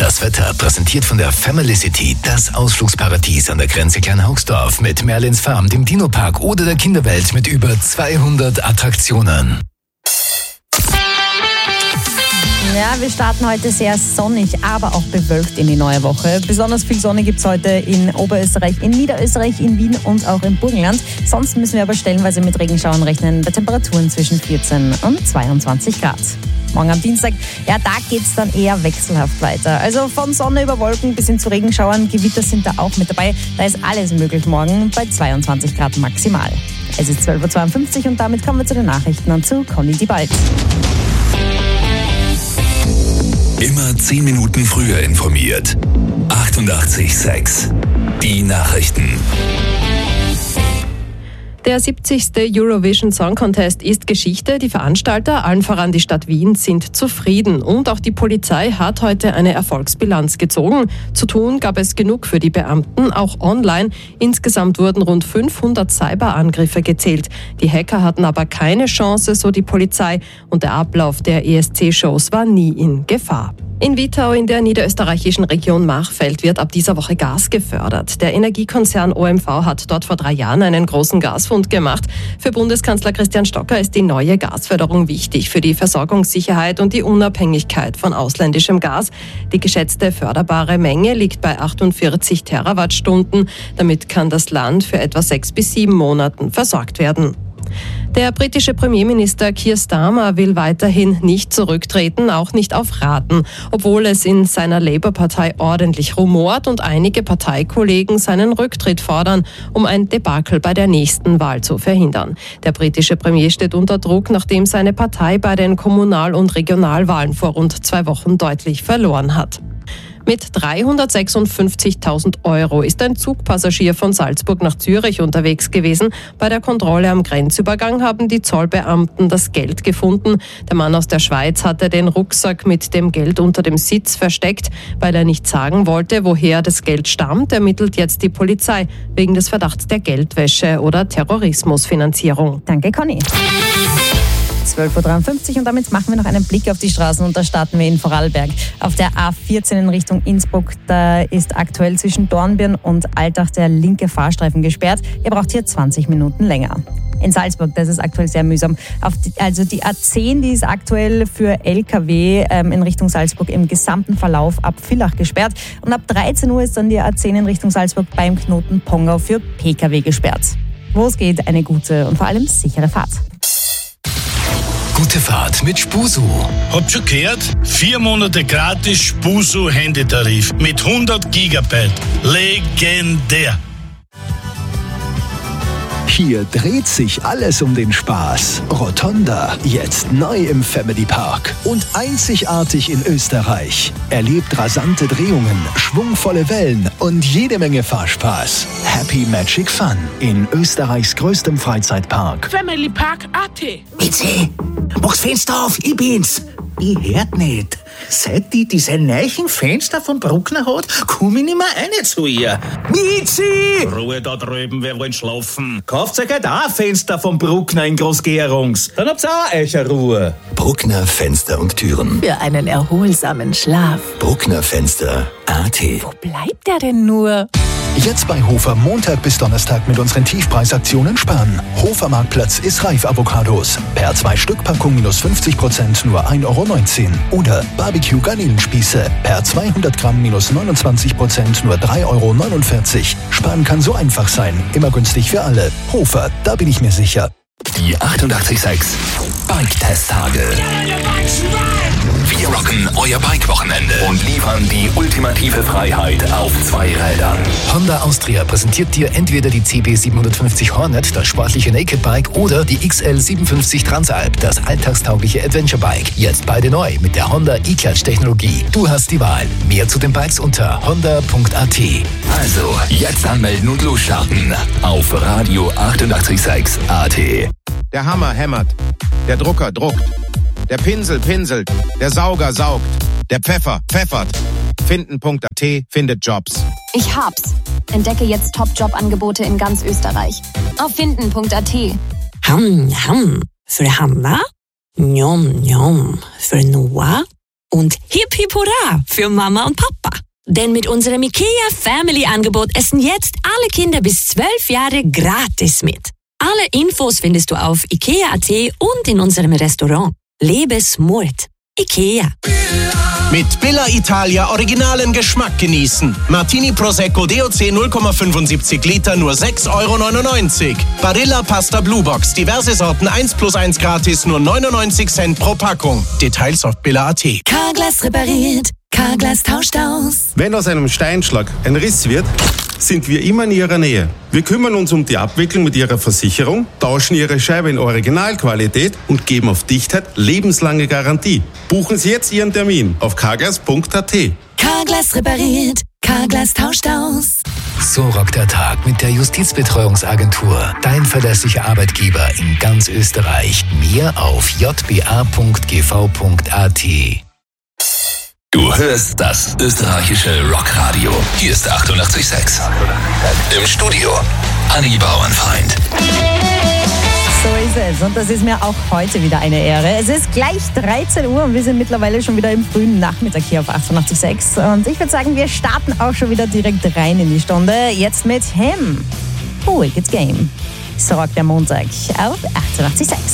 Das Wetter präsentiert von der Family City, das Ausflugsparadies an der Grenze Kleinhaugsdorf mit Merlins Farm, dem Dino-Park oder der Kinderwelt mit über 200 Attraktionen. Ja, wir starten heute sehr sonnig, aber auch bewölkt in die neue Woche. Besonders viel Sonne gibt es heute in Oberösterreich, in Niederösterreich, in Wien und auch im Burgenland. Sonst müssen wir aber stellenweise mit Regenschauern rechnen, bei Temperaturen zwischen 14 und 22 Grad. Morgen am Dienstag, ja, da geht es dann eher wechselhaft weiter. Also von Sonne über Wolken bis hin zu Regenschauern, Gewitter sind da auch mit dabei. Da ist alles möglich morgen bei 22 Grad maximal. Es ist 12.52 Uhr und damit kommen wir zu den Nachrichten und zu Conny Diebald. Immer 10 Minuten früher informiert. 88,6. Die Nachrichten. Der 70. Eurovision Song Contest ist Geschichte. Die Veranstalter, allen voran die Stadt Wien, sind zufrieden. Und auch die Polizei hat heute eine Erfolgsbilanz gezogen. Zu tun gab es genug für die Beamten, auch online. Insgesamt wurden rund 500 Cyberangriffe gezählt. Die Hacker hatten aber keine Chance, so die Polizei. Und der Ablauf der ESC-Shows war nie in Gefahr. In Wittau in der niederösterreichischen Region Machfeld wird ab dieser Woche Gas gefördert. Der Energiekonzern OMV hat dort vor 3 Jahren einen großen Gasfund gemacht. Für Bundeskanzler Christian Stocker ist die neue Gasförderung wichtig für die Versorgungssicherheit und die Unabhängigkeit von ausländischem Gas. Die geschätzte förderbare Menge liegt bei 48 Terawattstunden. Damit kann das Land für etwa 6 bis 7 Monaten versorgt werden. Der britische Premierminister Keir Starmer will weiterhin nicht zurücktreten, auch nicht auf Raten, obwohl es in seiner Labour-Partei ordentlich rumort und einige Parteikollegen seinen Rücktritt fordern, um ein Debakel bei der nächsten Wahl zu verhindern. Der britische Premier steht unter Druck, nachdem seine Partei bei den Kommunal- und Regionalwahlen vor rund 2 Wochen deutlich verloren hat. Mit 356.000 € ist ein Zugpassagier von Salzburg nach Zürich unterwegs gewesen. Bei der Kontrolle am Grenzübergang haben die Zollbeamten das Geld gefunden. Der Mann aus der Schweiz hatte den Rucksack mit dem Geld unter dem Sitz versteckt. Weil er nicht sagen wollte, woher das Geld stammt, ermittelt jetzt die Polizei wegen des Verdachts der Geldwäsche oder Terrorismusfinanzierung. Danke, Conny. 12.53 Uhr und damit machen wir noch einen Blick auf die Straßen und da starten wir in Vorarlberg. Auf der A14 in Richtung Innsbruck, da ist aktuell zwischen Dornbirn und Altach der linke Fahrstreifen gesperrt. Ihr braucht hier 20 Minuten länger. In Salzburg, das ist aktuell sehr mühsam. Also die A10, die ist aktuell für LKW in Richtung Salzburg im gesamten Verlauf ab Villach gesperrt. Und ab 13 Uhr ist dann die A10 in Richtung Salzburg beim Knoten Pongau für Pkw gesperrt. Wo es geht, eine gute und vor allem sichere Fahrt. Gute Fahrt mit Spusu. Habt schon gehört? 4 Monate gratis Spusu Handytarif mit 100 Gigabyte. Legendär. Hier dreht sich alles um den Spaß. Rotonda, jetzt neu im Family Park und einzigartig in Österreich. Erlebt rasante Drehungen, schwungvolle Wellen und jede Menge Fahrspaß. Happy Magic Fun in Österreichs größtem Freizeitpark. Family Park AT. Mizi, mach's Fenster auf, ich bin's. Ich hört nicht. Seit die diese neuen Fenster von Bruckner hat, komm ich nicht mehr rein zu ihr. Mizi! Ruhe da drüben, wir wollen schlafen. Kauft euch halt auch ein Fenster von Bruckner in Großgerungs. Dann habt's auch euch eine Ruhe. Bruckner Fenster und Türen. Für einen erholsamen Schlaf. Bruckner Fenster AT. Wo bleibt er denn nur? Jetzt bei Hofer Montag bis Donnerstag mit unseren Tiefpreisaktionen sparen. Hofer Marktplatz ist reif Avocados. Per 2 Stück Packung minus 50% nur 1,19 € Oder Barbecue Garnelenspieße. Per 200 Gramm minus 29% nur 3,49 €. Sparen kann so einfach sein. Immer günstig für alle. Hofer, da bin ich mir sicher. Die 88,6 Bike-Testtage. Wir rocken euer Bike-Wochenende und liefern die ultimative Freiheit auf 2 Rädern. Honda Austria präsentiert dir entweder die CB 750 Hornet, das sportliche Naked Bike, oder die XL 750 Transalp, das alltagstaugliche Adventure Bike. Jetzt beide neu mit der Honda E-Clutch-Technologie. Du hast die Wahl. Mehr zu den Bikes unter honda.at. Also, jetzt anmelden und losstarten auf Radio 88,6 AT. Der Hammer hämmert, der Drucker druckt, der Pinsel pinselt, der Sauger saugt, der Pfeffer pfeffert. Finden.at findet Jobs. Ich hab's. Entdecke jetzt Top-Job-Angebote in ganz Österreich. Auf Finden.at. Für Hanna, Njom Njom für Noah und Hip Hip Hurra für Mama und Papa. Denn mit unserem IKEA Family Angebot essen jetzt alle Kinder bis 12 Jahre gratis mit. Alle Infos findest du auf ikea.at und in unserem Restaurant. Lebe smart. IKEA. Mit Billa Italia originalen Geschmack genießen. Martini Prosecco DOC 0,75 Liter nur 6,99 €. Barilla Pasta Blue Box, diverse Sorten 1+1 gratis, nur 99 Cent pro Packung. Details auf billa.at. Carglass repariert, Carglass tauscht aus. Wenn aus einem Steinschlag ein Riss wird, sind wir immer in Ihrer Nähe. Wir kümmern uns um die Abwicklung mit Ihrer Versicherung, tauschen Ihre Scheibe in Originalqualität und geben auf Dichtheit lebenslange Garantie. Buchen Sie jetzt Ihren Termin auf carglass.at. Carglass repariert, Carglass tauscht aus. So rockt der Tag mit der Justizbetreuungsagentur. Dein verlässlicher Arbeitgeber in ganz Österreich. Mehr auf jba.gv.at. Du hörst das österreichische Rockradio. Hier ist 88,6. Im Studio Anni Bauernfeind. So ist es. Und das ist mir auch heute wieder eine Ehre. Es ist gleich 13 Uhr und wir sind mittlerweile schon wieder im frühen Nachmittag hier auf 88,6. Und ich würde sagen, wir starten auch schon wieder direkt rein in die Stunde. Jetzt mit Him. Wicked Game. So rockt der Montag auf 88,6.